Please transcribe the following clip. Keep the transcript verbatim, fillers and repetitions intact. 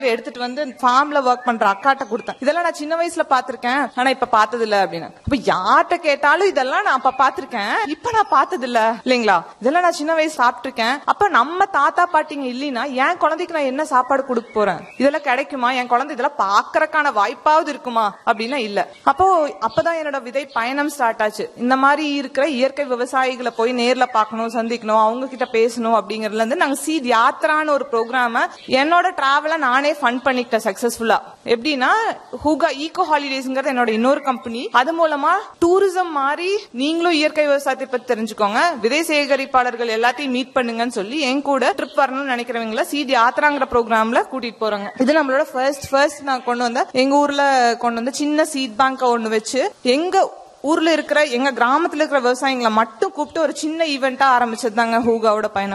எடுத்துட்டு வந்து ஃபார்ம்ல ஒர்க் பண்ற அக்காட்ட கொடுத்தேன். இதெல்லாம் நான் சின்ன வயசுல பாத்திருக்கேன், ஆனா இப்ப பார்த்தது இல்ல அப்படின்னு. இப்ப யார்கிட்ட கேட்டாலும் இதெல்லாம் நான் அப்ப பாத்திருக்கேன், இப்ப நான் பார்த்தது இல்ல இல்லைங்களா. இதெல்லாம் நான் சின்ன வயசு சாப்பிட்டிருக்கேன். அப்ப நம்ம தாத்தா பாட்டிங்க இல்லைன்னா என் குழந்தைக்கு நான் என்ன சாப்பாடு கொடுக்க போறேன்? இதெல்லாம் கிடைக்குமா? என் குழந்தை இதெல்லாம் பாக்குறதுக்கான வாய்ப்பாவது இருக்குமா அப்படின்னா இல்ல. அப்போ அப்பதான் என்னோட விதை பயணம் ஸ்டார்ட் ஆச்சு. இந்த மாதிரி இருக்கிற இயற்கை விவசாயிகளை போய் நேர்ல பாக்கணும், சந்திக்கணும், அவங்க கிட்ட பேசணும் அப்படிங்கறதுல இருந்து நாங்க சீட் யாத்திரான்னு ஒரு ப்ரோக்ராம என்னோட டிராவல நானே ஃபண்ட் பண்ணிக்கிட்டேன் சக்சஸ்ஃபுல்லா. எப்படின்னா ஹூகா ஈகோ ஹாலிடேஸ்ங்கிறது என்னோட இன்னொரு கம்பெனி. அது மூலமா டூரிசம் மாதிரி நீங்களும் இயற்கை விவசாயத்தை பத்தி தெரிஞ்சுக்கோங்க, விதை சேகரிப்பாளர்கள் எல்லாத்தையும் மீட் பண்ணுங்கன்னு சொல்லி என் கூட ட்ரிப் வரணும்னு நினைக்கிறவங்கள சீட் யாத்திராங்கிற ப்ரோக்ராம்ல கூட்டிட்டு போறாங்க. இது நம்மளோட ஃபர்ஸ்ட் ஃபர்ஸ்ட் நான் கொண்டு வந்த எங்க ஊர்ல கொண்டு வந்த சின்ன சீட் பேங்க் ஒண்ணு வச்சு எங்க ஊர்ல இருக்கிற எங்க கிராமத்துல இருக்கிற விவசாயிகளை மட்டும் கூப்பிட்டு ஒரு சின்ன ஈவெண்டா ஆரம்பிச்சது தாங்க ஹூகாவோட பயணம்.